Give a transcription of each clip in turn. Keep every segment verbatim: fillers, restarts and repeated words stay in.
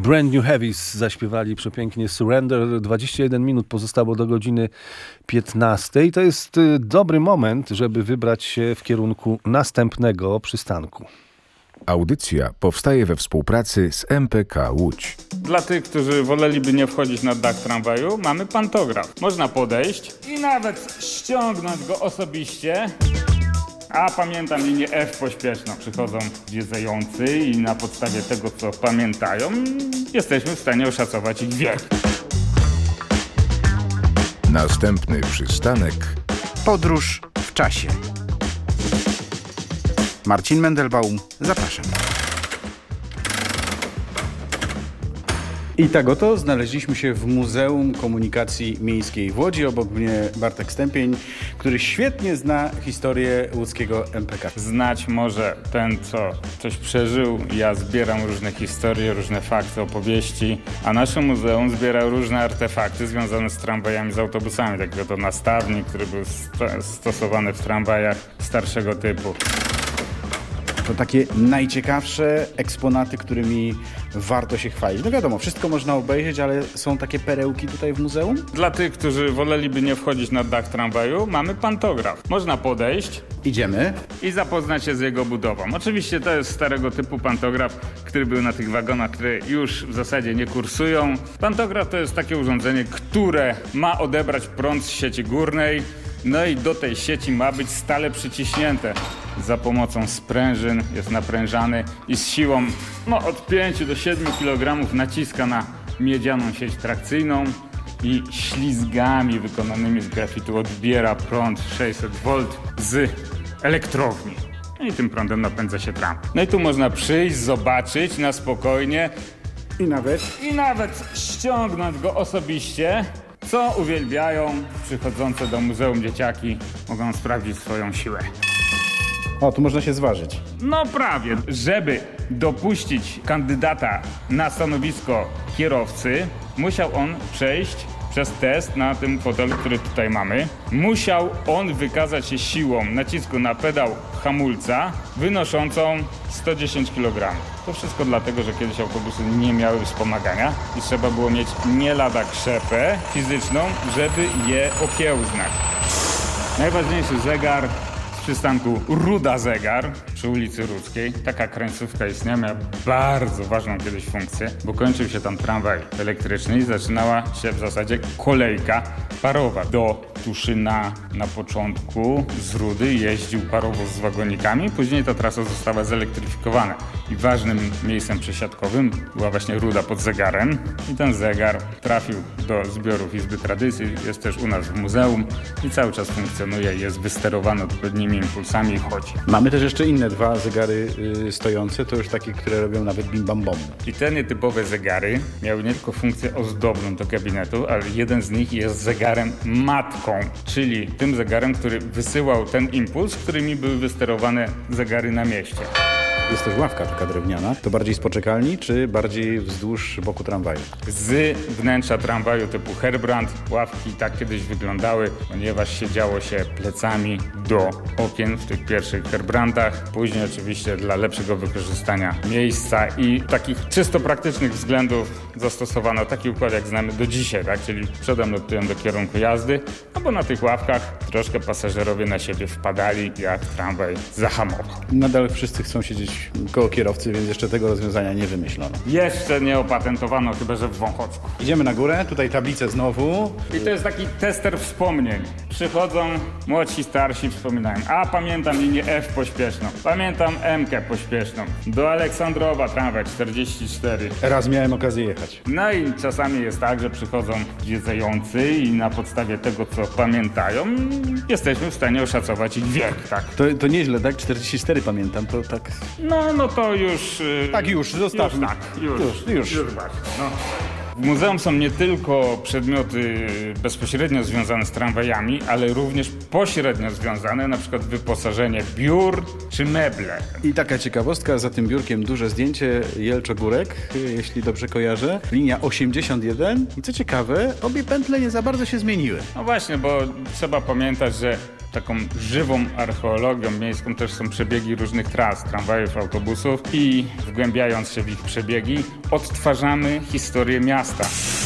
Brand New Heavies zaśpiewali przepięknie Surrender. dwadzieścia jeden minut pozostało do godziny piętnastej. To jest dobry moment, żeby wybrać się w kierunku następnego przystanku. Audycja powstaje we współpracy z M P K Łódź. Dla tych, którzy woleliby nie wchodzić na dach tramwaju, mamy pantograf. Można podejść i nawet ściągnąć go osobiście. A pamiętam linię F pośpieszną. Przychodzą zwiedzający i na podstawie tego, co pamiętają, jesteśmy w stanie oszacować ich wiek. Następny przystanek. Podróż w czasie. Marcin Mendelbaum, zapraszam. I tak oto znaleźliśmy się w Muzeum Komunikacji Miejskiej w Łodzi. Obok mnie Bartek Stępień, który świetnie zna historię łódzkiego M P K. Znać może ten, co coś przeżył. Ja zbieram różne historie, różne fakty, opowieści, a nasze muzeum zbiera różne artefakty związane z tramwajami, z autobusami. Tak jak to nastawnik, który był sto- stosowany w tramwajach starszego typu. To takie najciekawsze eksponaty, którymi warto się chwalić. No wiadomo, wszystko można obejrzeć, ale są takie perełki tutaj w muzeum? Dla tych, którzy woleliby nie wchodzić na dach tramwaju, mamy pantograf. Można podejść. Idziemy. I zapoznać się z jego budową. Oczywiście to jest starego typu pantograf, który był na tych wagonach, które już w zasadzie nie kursują. Pantograf to jest takie urządzenie, które ma odebrać prąd z sieci górnej, no i do tej sieci ma być stale przyciśnięte. Za pomocą sprężyn jest naprężany i z siłą no, od pięciu do siedmiu kilogramów naciska na miedzianą sieć trakcyjną i ślizgami wykonanymi z grafitu odbiera prąd sześćset wolt z elektrowni. No i tym prądem napędza się tram. No i tu można przyjść, zobaczyć na spokojnie I nawet... i nawet ściągnąć go osobiście, co uwielbiają przychodzące do muzeum dzieciaki, mogą sprawdzić swoją siłę. O, tu można się zważyć. No prawie. Żeby dopuścić kandydata na stanowisko kierowcy, musiał on przejść przez test na tym fotelu, który tutaj mamy. Musiał on wykazać się siłą nacisku na pedał hamulca wynoszącą sto dziesięć kilogramów. To wszystko dlatego, że kiedyś autobusy nie miały wspomagania i trzeba było mieć nie lada krzepę fizyczną, żeby je okiełznać. Najważniejszy zegar z przystanku Ruda Zegar przy ulicy Rudzkiej. Taka krańcówka istniała, miała bardzo ważną kiedyś funkcję, bo kończył się tam tramwaj elektryczny i zaczynała się w zasadzie kolejka parowa. Do Tuszyna na początku z Rudy jeździł parowóz z wagonikami, później ta trasa została zelektryfikowana i ważnym miejscem przesiadkowym była właśnie Ruda pod Zegarem i ten zegar trafił do zbiorów Izby Tradycji, jest też u nas w muzeum i cały czas funkcjonuje, jest wysterowany odpowiednimi impulsami i chodzi. Mamy też jeszcze inne dwa zegary y, stojące, to już takie, które robią nawet bim bam bom. I te nietypowe zegary miały nie tylko funkcję ozdobną do gabinetu, ale jeden z nich jest zegarem matką, czyli tym zegarem, który wysyłał ten impuls, którymi były wysterowane zegary na mieście. Jest też ławka taka drewniana. To bardziej z poczekalni, czy bardziej wzdłuż boku tramwaju? Z wnętrza tramwaju typu Herbrand ławki tak kiedyś wyglądały, ponieważ siedziało się plecami do okien w tych pierwszych Herbrandach. Później oczywiście dla lepszego wykorzystania miejsca i takich czysto praktycznych względów zastosowano taki układ, jak znamy do dzisiaj, tak? Czyli przodem lub tyłem do kierunku jazdy, no bo na tych ławkach troszkę pasażerowie na siebie wpadali, jak tramwaj zahamował. Nadal wszyscy chcą siedzieć koło kierowcy, więc jeszcze tego rozwiązania nie wymyślono. Jeszcze nie opatentowano, chyba że w Wąchocku. Idziemy na górę, tutaj tablice znowu. I to jest taki tester wspomnień. Przychodzą młodsi, starsi, wspominają. A pamiętam linię F pośpieszną, pamiętam M-kę pośpieszną, do Aleksandrowa tramwaj czterdzieści cztery. Raz miałem okazję jechać. No i czasami jest tak, że przychodzą zwiedzający i na podstawie tego, co pamiętają, jesteśmy w stanie oszacować ich wiek, tak? To, to nieźle, tak? czterdzieści cztery pamiętam, to tak... No, no to już... Yy, Tak, już, zostawmy. Już, tak, już, już. już. już właśnie, no. W muzeum są nie tylko przedmioty bezpośrednio związane z tramwajami, ale również pośrednio związane, na przykład wyposażenie biur czy meble. I taka ciekawostka, za tym biurkiem duże zdjęcie Jelczogórek, jeśli dobrze kojarzę. Linia osiemdziesiąt jeden i co ciekawe, obie pętle nie za bardzo się zmieniły. No właśnie, bo trzeba pamiętać, że taką żywą archeologią miejską też są przebiegi różnych tras, tramwajów, autobusów i wgłębiając się w ich przebiegi, odtwarzamy historię miasta.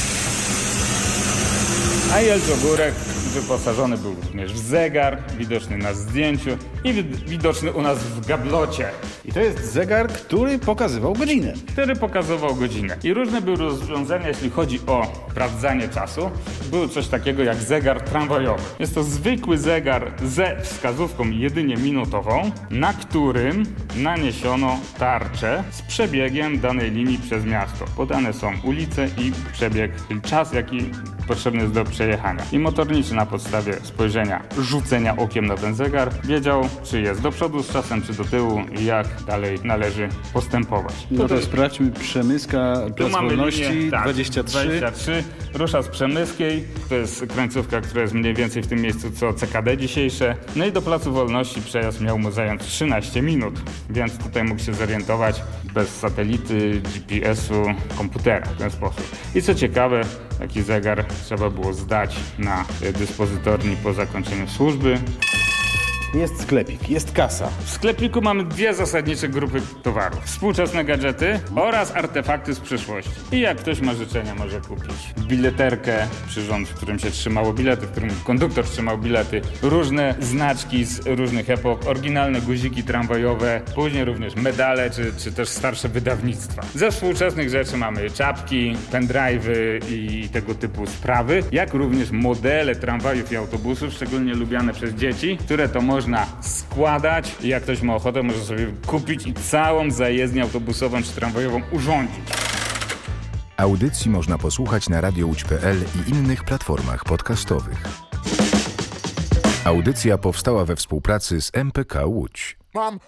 A Jelczogórek wyposażony był również w zegar, widoczny na zdjęciu i widoczny u nas w gablocie. I to jest zegar, który pokazywał godzinę. Który pokazywał godzinę. I różne były rozwiązania, jeśli chodzi o sprawdzanie czasu. Było coś takiego jak zegar tramwajowy. Jest to zwykły zegar ze wskazówką jedynie minutową, na którym naniesiono tarczę z przebiegiem danej linii przez miasto. Podane są ulice i przebieg, czyli czas, jaki potrzebny jest do przejechania. I motorniczy na podstawie spojrzenia, rzucenia okiem na ten zegar wiedział, czy jest do przodu z czasem, czy do tyłu i jak dalej należy postępować. No to sprawdźmy Przemyska, Plac Wolności, linię, tak, dwadzieścia trzy. dwadzieścia trzy. Rusza z Przemyskiej, to jest krańcówka, która jest mniej więcej w tym miejscu co C K D dzisiejsze. No i do Placu Wolności przejazd miał mu zająć trzynaście minut, więc tutaj mógł się zorientować bez satelity, G P S u, komputera w ten sposób. I co ciekawe, taki zegar trzeba było zdać na dyspozytorni po zakończeniu służby. Jest sklepik, jest kasa. W sklepiku mamy dwie zasadnicze grupy towarów. Współczesne gadżety oraz artefakty z przeszłości. I jak ktoś ma życzenia, może kupić bileterkę, przyrząd, w którym się trzymało bilety, w którym konduktor trzymał bilety, różne znaczki z różnych epok, oryginalne guziki tramwajowe, później również medale, czy, czy też starsze wydawnictwa. Ze współczesnych rzeczy mamy czapki, pendrive'y i tego typu sprawy, jak również modele tramwajów i autobusów, szczególnie lubiane przez dzieci, które to można można składać i jak ktoś ma ochotę, może sobie kupić i całą zajezdnię autobusową czy tramwajową urządzić. Audycji można posłuchać na radio łódź kropka p l i innych platformach podcastowych. Audycja powstała we współpracy z M P K Łódź. Mom,